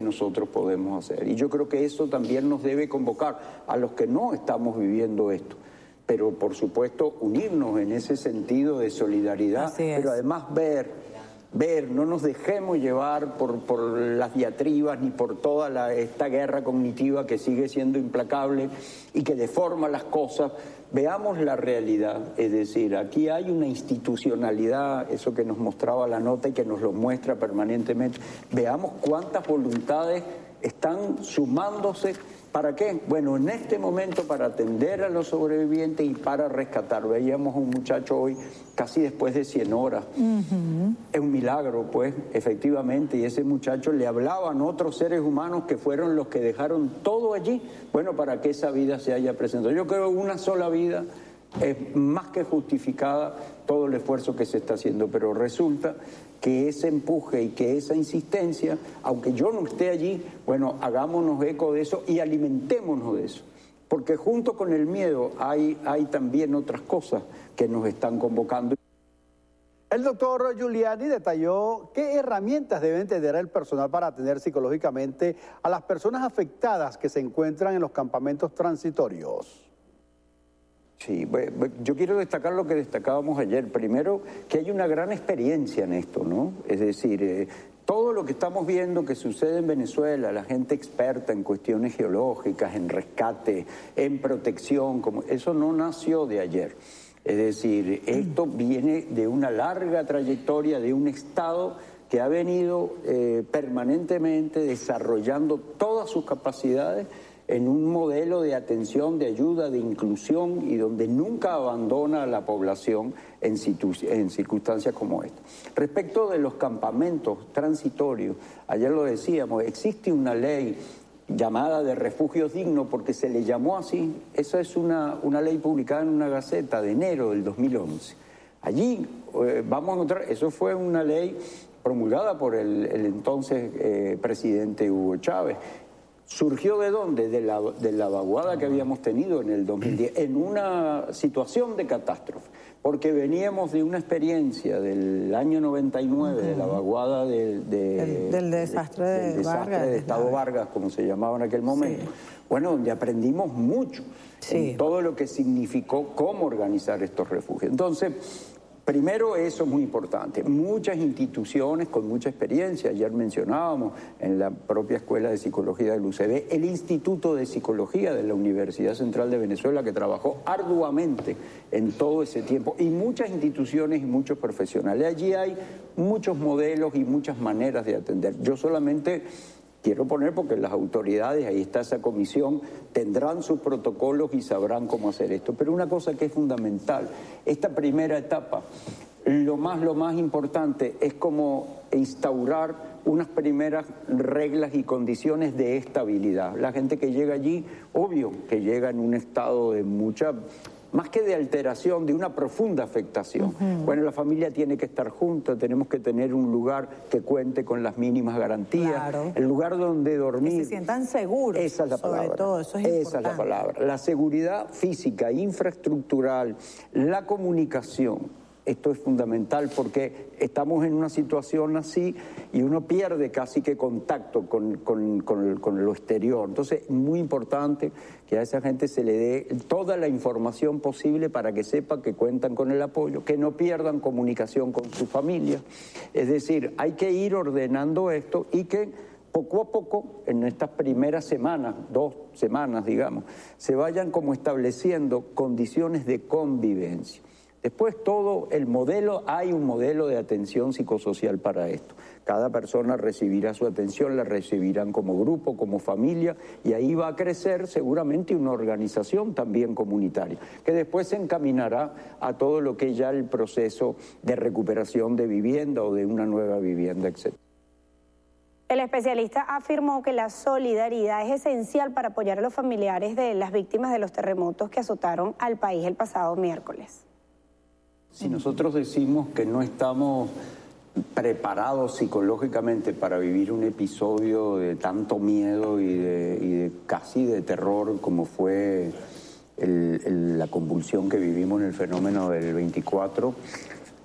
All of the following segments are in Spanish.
nosotros podemos hacer. Y yo creo que eso también nos debe convocar a los que no estamos viviendo esto. Pero, por supuesto, unirnos en ese sentido de solidaridad, pero además ver, no nos dejemos llevar por las diatribas ni por toda esta guerra cognitiva que sigue siendo implacable y que deforma las cosas. Veamos la realidad, es decir, aquí hay una institucionalidad, eso que nos mostraba la nota y que nos lo muestra permanentemente. Veamos cuántas voluntades están sumándose. ¿Para qué? Bueno, en este momento para atender a los sobrevivientes y para rescatar. Veíamos a un muchacho hoy casi después de 100 horas. Es un milagro, pues, efectivamente. Y ese muchacho le hablaban otros seres humanos que fueron los que dejaron todo allí, bueno, para que esa vida se haya presentado. Yo creo que una sola vida es más que justificada todo el esfuerzo que se está haciendo, pero resulta que ese empuje y que esa insistencia, aunque yo no esté allí, bueno, hagámonos eco de eso y alimentémonos de eso, porque junto con el miedo hay también otras cosas que nos están convocando. El doctor Giuliani detalló qué herramientas debe tener el personal para atender psicológicamente a las personas afectadas que se encuentran en los campamentos transitorios. Sí, yo quiero destacar lo que destacábamos ayer. Primero, que hay una gran experiencia en esto, ¿no? Es decir, todo lo que estamos viendo que sucede en Venezuela, la gente experta en cuestiones geológicas, en rescate, en protección, eso no nació de ayer. Es decir, esto viene de una larga trayectoria de un Estado que ha venido permanentemente desarrollando todas sus capacidades en un modelo de atención, de ayuda, de inclusión y donde nunca abandona a la población en circunstancias como esta. Respecto de los campamentos transitorios, ayer lo decíamos, existe una ley llamada de refugios dignos porque se le llamó así. Esa es una ley publicada en una gaceta de enero del 2011. Allí vamos a encontrar, eso fue una ley promulgada por el entonces presidente Hugo Chávez. ¿Surgió de dónde? De la vaguada que habíamos tenido en el 2010, en una situación de catástrofe, porque veníamos de una experiencia del año 99, de la vaguada del desastre de Estado Vargas, como se llamaba en aquel momento. Sí. Bueno, donde aprendimos mucho en todo lo que significó cómo organizar estos refugios. Entonces, primero, eso es muy importante. Muchas instituciones con mucha experiencia, ayer mencionábamos en la propia Escuela de Psicología del UCB, el Instituto de Psicología de la Universidad Central de Venezuela, que trabajó arduamente en todo ese tiempo, y muchas instituciones y muchos profesionales. Allí hay muchos modelos y muchas maneras de atender. Yo solamente quiero poner, porque las autoridades, ahí está esa comisión, tendrán sus protocolos y sabrán cómo hacer esto. Pero una cosa que es fundamental, esta primera etapa, lo más importante es como instaurar unas primeras reglas y condiciones de estabilidad. La gente que llega allí, obvio que llega en un estado de mucha, más que de alteración, de una profunda afectación. Bueno, la familia tiene que estar junta, tenemos que tener un lugar que cuente con las mínimas garantías, el lugar donde dormir. Que se sientan seguros. Esa es la palabra. Sobre todo, eso es importante. Esa es la palabra. La seguridad física, infraestructural, la comunicación. Esto es fundamental porque estamos en una situación así y uno pierde casi que contacto con lo exterior. Entonces, es muy importante que a esa gente se le dé toda la información posible para que sepa que cuentan con el apoyo, que no pierdan comunicación con su familia. Es decir, hay que ir ordenando esto y que poco a poco, en estas primeras semanas, 2 semanas, digamos, se vayan como estableciendo condiciones de convivencia. Después todo el modelo, hay un modelo de atención psicosocial para esto. Cada persona recibirá su atención, la recibirán como grupo, como familia, y ahí va a crecer seguramente una organización también comunitaria, que después se encaminará a todo lo que es ya el proceso de recuperación de vivienda o de una nueva vivienda, etc. El especialista afirmó que la solidaridad es esencial para apoyar a los familiares de las víctimas de los terremotos que azotaron al país el pasado miércoles. Si nosotros decimos que no estamos preparados psicológicamente para vivir un episodio de tanto miedo y de casi de terror como fue la convulsión que vivimos en el fenómeno del 24,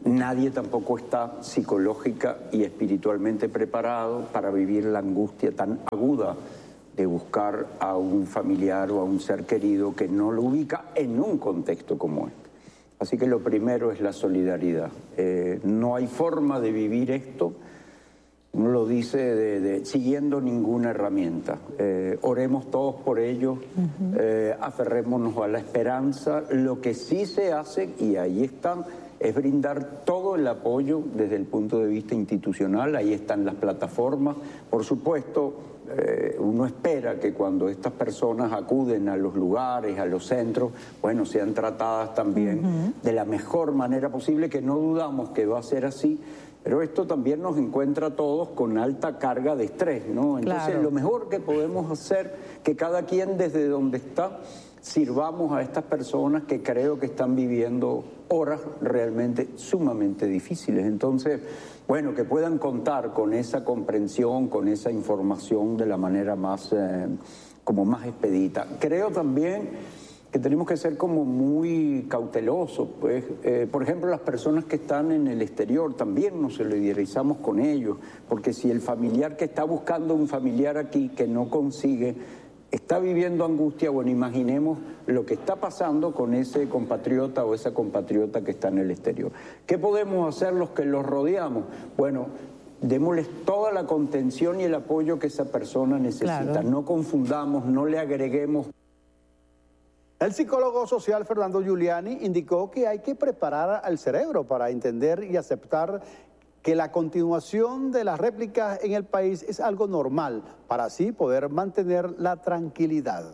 Nadie tampoco está psicológica y espiritualmente preparado para vivir la angustia tan aguda de buscar a un familiar o a un ser querido que no lo ubica en un contexto como este. Así que lo primero es la solidaridad. No hay forma de vivir esto, uno lo dice, siguiendo ninguna herramienta. Oremos todos por ello, aferrémonos a la esperanza. Lo que sí se hace, y ahí están, es brindar todo el apoyo desde el punto de vista institucional. Ahí están las plataformas. Por supuesto, uno espera que cuando estas personas acuden a los lugares, a los centros, bueno, sean tratadas también de la mejor manera posible, que no dudamos que va a ser así. Pero esto también nos encuentra a todos con alta carga de estrés, ¿no? Entonces, claro, lo mejor que podemos hacer, que cada quien desde donde está, sirvamos a estas personas que creo que están viviendo horas realmente sumamente difíciles. Entonces, bueno, que puedan contar con esa comprensión, con esa información de la manera más, como más expedita. Creo también que tenemos que ser como muy cautelosos, pues. Por ejemplo, las personas que están en el exterior, también nos solidarizamos con ellos, porque si el familiar que está buscando un familiar aquí, que no consigue, está viviendo angustia, bueno, imaginemos lo que está pasando con ese compatriota o esa compatriota que está en el exterior. ¿Qué podemos hacer los que los rodeamos? Bueno, démosles toda la contención y el apoyo que esa persona necesita. Claro. No confundamos, no le agreguemos. El psicólogo social Fernando Giuliani indicó que hay que preparar al cerebro para entender y aceptar que la continuación de las réplicas en el país es algo normal, para así poder mantener la tranquilidad.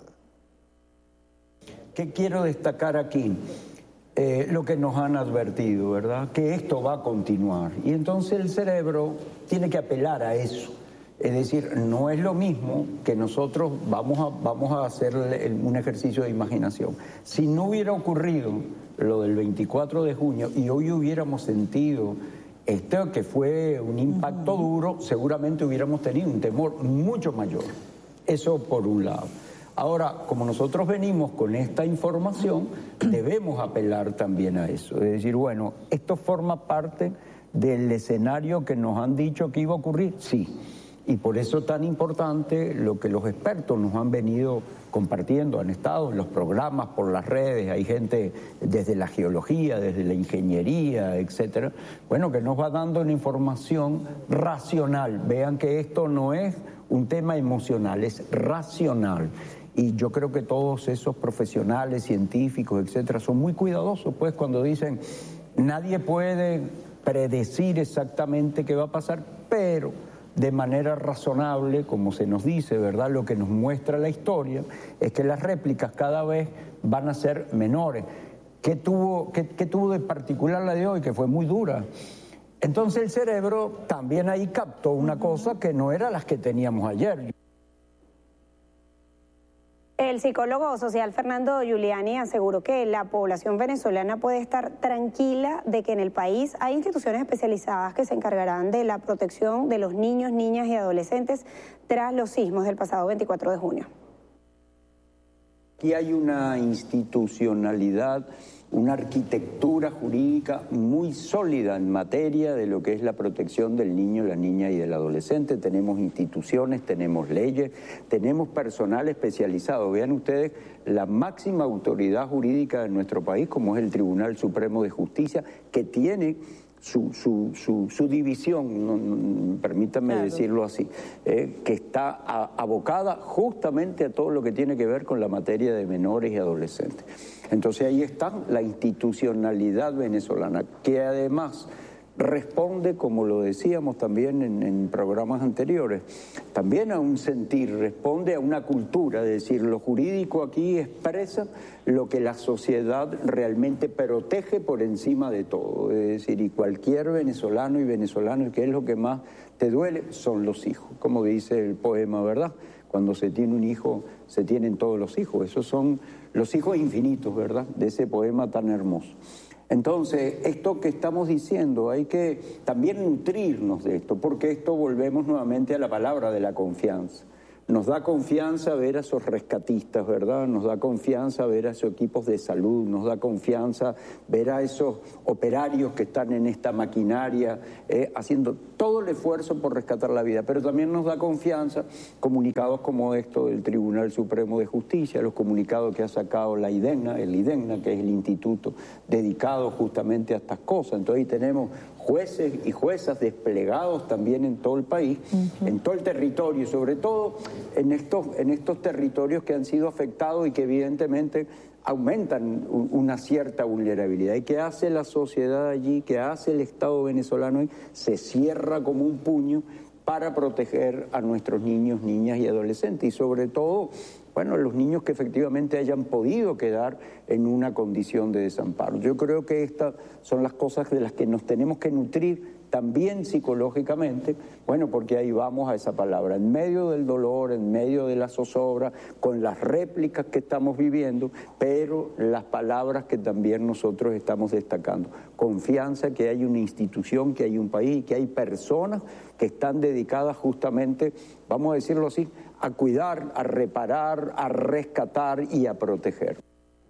¿Qué quiero destacar aquí? Lo que nos han advertido, ¿verdad? Que esto va a continuar. Y entonces el cerebro tiene que apelar a eso. Es decir, no es lo mismo que nosotros vamos a hacer un ejercicio de imaginación. Si no hubiera ocurrido lo del 24 de junio y hoy hubiéramos sentido esto que fue un impacto duro, seguramente hubiéramos tenido un temor mucho mayor. Eso por un lado. Ahora, como nosotros venimos con esta información, debemos apelar también a eso. Es decir, bueno, ¿esto forma parte del escenario que nos han dicho que iba a ocurrir? Sí. Y por eso es tan importante lo que los expertos nos han venido compartiendo, han estado en los programas, por las redes, hay gente desde la geología, desde la ingeniería, etcétera, bueno, que nos va dando una información racional. Vean que esto no es un tema emocional, es racional. Y yo creo que todos esos profesionales, científicos, etcétera, son muy cuidadosos, pues, cuando dicen, nadie puede predecir exactamente qué va a pasar, pero de manera razonable, como se nos dice, ¿verdad? Lo que nos muestra la historia es que las réplicas cada vez van a ser menores. ¿Qué tuvo de particular la de hoy? Que fue muy dura. Entonces el cerebro también ahí captó una cosa que no era las que teníamos ayer. El psicólogo social Fernando Giuliani aseguró que la población venezolana puede estar tranquila de que en el país hay instituciones especializadas que se encargarán de la protección de los niños, niñas y adolescentes tras los sismos del pasado 24 de junio. Aquí hay una institucionalidad, una arquitectura jurídica muy sólida en materia de lo que es la protección del niño, la niña y del adolescente. Tenemos instituciones, tenemos leyes, tenemos personal especializado. Vean ustedes la máxima autoridad jurídica de nuestro país, como es el Tribunal Supremo de Justicia, que tiene su división, permítanme decirlo así, que está abocada justamente a todo lo que tiene que ver con la materia de menores y adolescentes. Entonces ahí está la institucionalidad venezolana, que además responde, como lo decíamos también en programas anteriores, también a un sentir, responde a una cultura, es decir, lo jurídico aquí expresa lo que la sociedad realmente protege por encima de todo, es decir, y cualquier venezolano y venezolana, que es lo que más te duele, son los hijos, como dice el poema, ¿verdad? Cuando se tiene un hijo, se tienen todos los hijos, esos son los hijos infinitos, ¿verdad?, de ese poema tan hermoso. Entonces, esto que estamos diciendo, hay que también nutrirnos de esto, porque esto volvemos nuevamente a la palabra de la confianza. Nos da confianza ver a esos rescatistas, ¿verdad? Nos da confianza ver a esos equipos de salud, nos da confianza ver a esos operarios que están en esta maquinaria haciendo todo el esfuerzo por rescatar la vida. Pero también nos da confianza comunicados como esto del Tribunal Supremo de Justicia, los comunicados que ha sacado el IDEGNA, que es el instituto dedicado justamente a estas cosas. Entonces ahí tenemos jueces y juezas desplegados también en todo el país, en todo el territorio, y sobre todo en estos territorios que han sido afectados y que evidentemente aumentan una cierta vulnerabilidad. ¿Y qué hace la sociedad allí? ¿Qué hace el Estado venezolano ahí? Se cierra como un puño para proteger a nuestros niños, niñas y adolescentes, y sobre todo, bueno, los niños que efectivamente hayan podido quedar en una condición de desamparo. Yo creo que estas son las cosas de las que nos tenemos que nutrir también psicológicamente, bueno, porque ahí vamos a esa palabra, en medio del dolor, en medio de la zozobra, con las réplicas que estamos viviendo, pero las palabras que también nosotros estamos destacando. Confianza que hay una institución, que hay un país, que hay personas que están dedicadas justamente, vamos a decirlo así, a cuidar, a reparar, a rescatar y a proteger.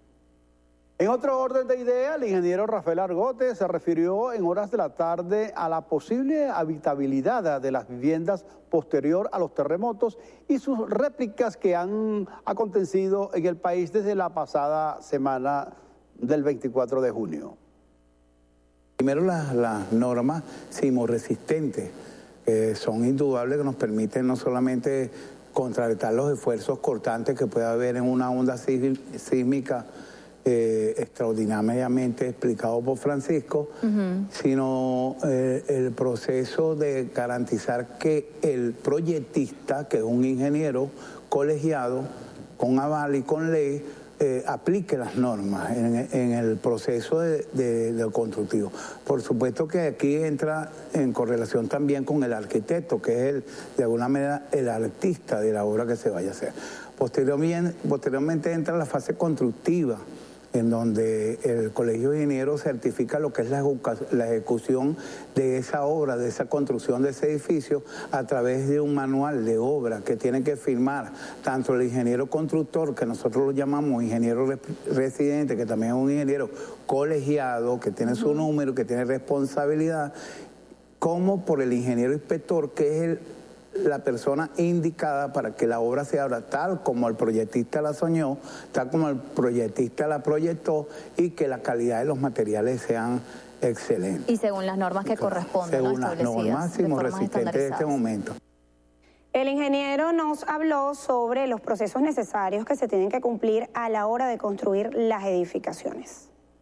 En otro orden de idea, el ingeniero Rafael Argote se refirió en horas de la tarde a la posible habitabilidad de las viviendas posterior a los terremotos y sus réplicas que han acontecido en el país desde la pasada semana del 24 de junio. Primero las normas sismoresistentes, son indudables, que nos permiten no solamente contrarrestar los esfuerzos cortantes que puede haber en una onda sísmica extraordinariamente explicado por Francisco, sino el proceso de garantizar que el proyectista, que es un ingeniero colegiado, con aval y con ley, aplique las normas en el proceso de constructivo. Por supuesto que aquí entra en correlación también con el arquitecto, que es de alguna manera el artista de la obra que se vaya a hacer. Posteriormente entra la fase constructiva, en donde el Colegio de Ingenieros certifica lo que es la ejecución de esa obra, de esa construcción de ese edificio, a través de un manual de obra que tiene que firmar tanto el ingeniero constructor, que nosotros lo llamamos ingeniero residente, que también es un ingeniero colegiado, que tiene su número, que tiene responsabilidad, como por el ingeniero inspector, que es la persona indicada para que la obra se abra tal como el proyectista la soñó, tal como el proyectista la proyectó, y que la calidad de los materiales sean excelentes. Y según las normas que corresponden, según las normas sismoresistentes de este momento. El ingeniero nos habló sobre los procesos necesarios que se tienen que cumplir a la hora de construir las edificaciones.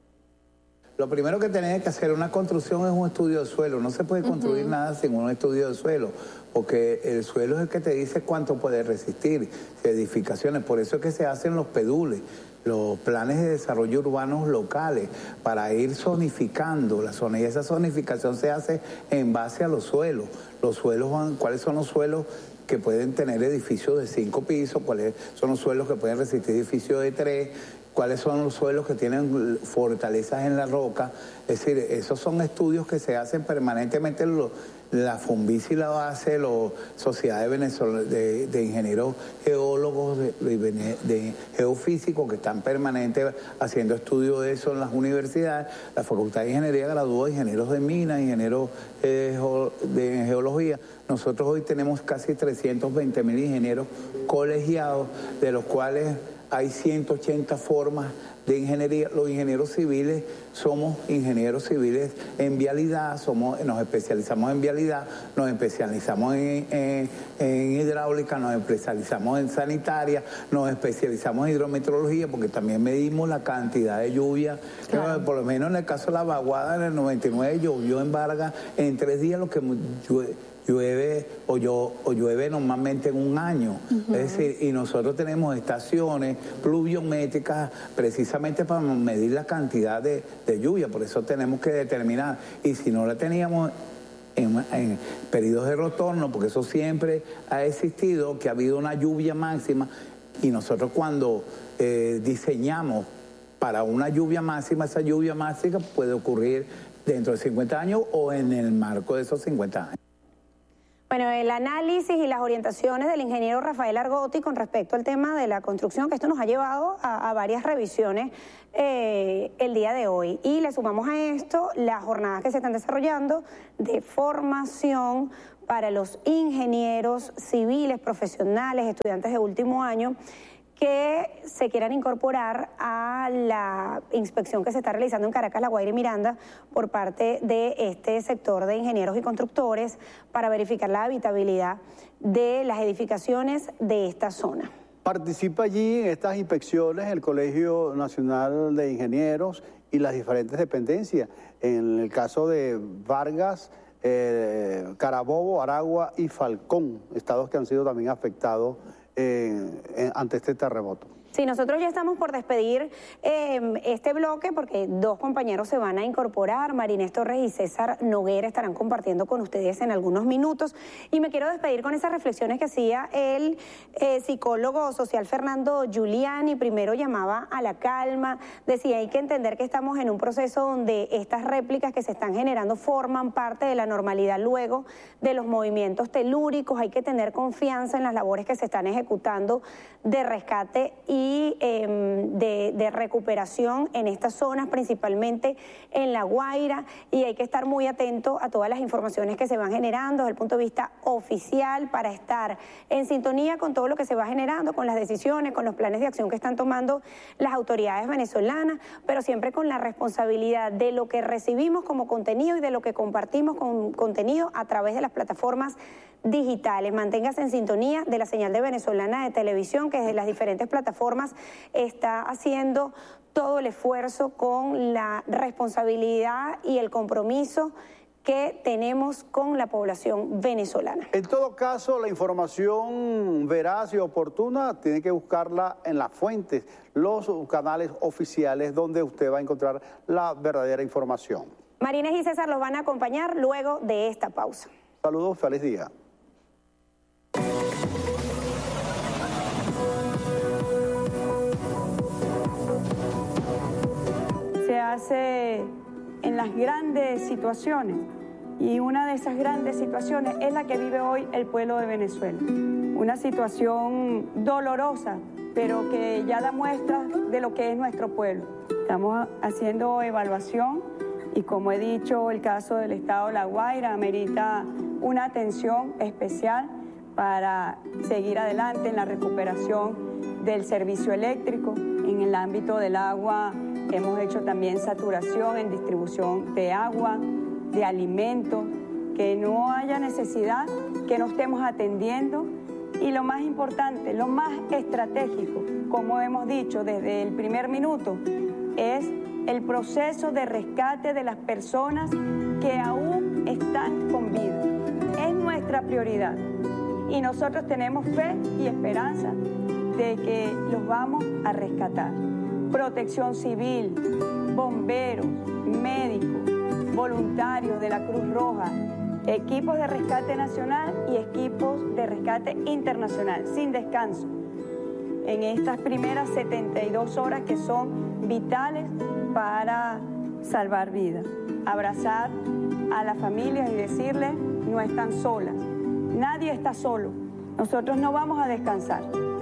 Lo primero que tenés que hacer una construcción es un estudio de suelo. No se puede construir nada sin un estudio de suelo, porque el suelo es el que te dice cuánto puede resistir edificaciones. Por eso es que se hacen los PEDULES, los planes de desarrollo urbanos locales, para ir zonificando la zona. Y esa zonificación se hace en base a los suelos. Los suelos, ¿cuáles son los suelos que pueden tener edificios de 5 pisos? ¿Cuáles son los suelos que pueden resistir edificios de 3? ¿Cuáles son los suelos que tienen fortalezas en la roca? Es decir, esos son estudios que se hacen permanentemente. La FUNVIS y la base, la Sociedad de Ingenieros Geólogos, de Geofísicos, que están permanentemente haciendo estudios de eso en las universidades. La Facultad de Ingeniería gradúa ingenieros de minas, ingenieros de geología. Nosotros hoy tenemos casi 320.000 ingenieros colegiados, de los cuales hay 180 formas de ingeniería. Los ingenieros civiles somos ingenieros civiles en vialidad, nos especializamos en vialidad, nos especializamos en hidráulica, nos especializamos en sanitaria, nos especializamos en hidrometeorología, porque también medimos la cantidad de lluvia. Claro. Por lo menos en el caso de la vaguada, en el 99 llovió en Vargas en 3 días lo que llueve normalmente en un año. Es decir, y nosotros tenemos estaciones pluviométricas precisamente para medir la cantidad de lluvia. Por eso tenemos que determinar, y si no la teníamos en periodos de retorno, porque eso siempre ha existido, que ha habido una lluvia máxima, y nosotros cuando diseñamos para una lluvia máxima, esa lluvia máxima puede ocurrir dentro de 50 años o en el marco de esos 50 años. Bueno, el análisis y las orientaciones del ingeniero Rafael Argotti con respecto al tema de la construcción, que esto nos ha llevado a varias revisiones el día de hoy. Y le sumamos a esto las jornadas que se están desarrollando de formación para los ingenieros civiles, profesionales, estudiantes de último año, que se quieran incorporar a la inspección que se está realizando en Caracas, La Guaira y Miranda por parte de este sector de ingenieros y constructores para verificar la habitabilidad de las edificaciones de esta zona. Participa allí en estas inspecciones el Colegio Nacional de Ingenieros y las diferentes dependencias. En el caso de Vargas, Carabobo, Aragua y Falcón, estados que han sido también afectados ante este terremoto. Sí, nosotros ya estamos por despedir este bloque porque dos compañeros se van a incorporar. Marinés Torres y César Noguera estarán compartiendo con ustedes en algunos minutos. Y me quiero despedir con esas reflexiones que hacía el psicólogo social Fernando Giuliani. Primero llamaba a la calma, decía hay que entender que estamos en un proceso donde estas réplicas que se están generando forman parte de la normalidad luego de los movimientos telúricos. Hay que tener confianza en las labores que se están ejecutando de rescate y de recuperación en estas zonas, principalmente en La Guaira, y hay que estar muy atento a todas las informaciones que se van generando desde el punto de vista oficial para estar en sintonía con todo lo que se va generando, con las decisiones, con los planes de acción que están tomando las autoridades venezolanas, pero siempre con la responsabilidad de lo que recibimos como contenido y de lo que compartimos con contenido a través de las plataformas digitales. Manténgase en sintonía de la señal de Venezolana de Televisión, que desde las diferentes plataformas está haciendo todo el esfuerzo con la responsabilidad y el compromiso que tenemos con la población venezolana. En todo caso, la información veraz y oportuna tiene que buscarla en las fuentes, los canales oficiales donde usted va a encontrar la verdadera información. Marinés y César los van a acompañar luego de esta pausa. Saludos, feliz día. Se hace en las grandes situaciones y una de esas grandes situaciones es la que vive hoy el pueblo de Venezuela. Una situación dolorosa, pero que ya da muestra de lo que es nuestro pueblo. Estamos haciendo evaluación y, como he dicho, el caso del estado de La Guaira amerita una atención especial para seguir adelante en la recuperación del servicio eléctrico. En el ámbito del agua hemos hecho también saturación en distribución de agua, de alimentos, que no haya necesidad que no estemos atendiendo. Y lo más importante, lo más estratégico, como hemos dicho desde el primer minuto, es el proceso de rescate de las personas que aún están con vida. Es nuestra prioridad y nosotros tenemos fe y esperanza de que los vamos a rescatar. Protección Civil, bomberos, médicos, voluntarios de la Cruz Roja, equipos de rescate nacional y equipos de rescate internacional, sin descanso, en estas primeras 72 horas que son vitales para salvar vidas. Abrazar a las familias y decirles, no están solas, nadie está solo, nosotros no vamos a descansar.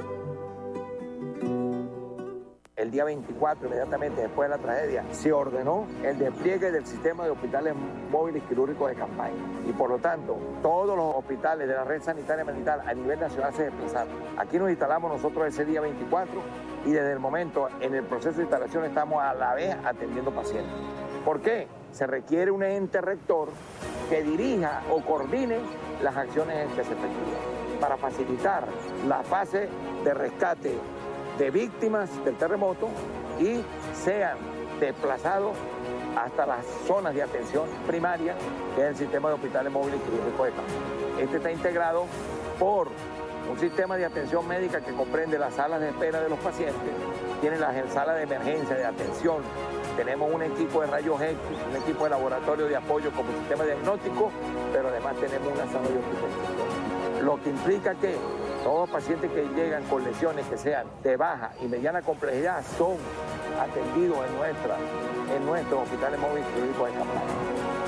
El día 24, inmediatamente después de la tragedia, se ordenó el despliegue del sistema de hospitales móviles quirúrgicos de campaña. Y por lo tanto, todos los hospitales de la red sanitaria militar a nivel nacional se desplazaron. Aquí nos instalamos nosotros ese día 24 y desde el momento, en el proceso de instalación, estamos a la vez atendiendo pacientes. ¿Por qué? Se requiere un ente rector que dirija o coordine las acciones que se efectúan para facilitar la fase de rescate de víctimas del terremoto y sean desplazados hasta las zonas de atención primaria, que es el sistema de hospitales móviles quirúrgicos de campaña. Este está integrado por un sistema de atención médica que comprende las salas de espera de los pacientes, tiene las salas de emergencia, de atención, tenemos un equipo de rayos X, un equipo de laboratorio de apoyo como sistema diagnóstico, pero además tenemos una sala de hospitalización. Lo que implica que todos los pacientes que llegan con lesiones que sean de baja y mediana complejidad son atendidos en nuestros hospitales móviles quirúrgicos de campaña.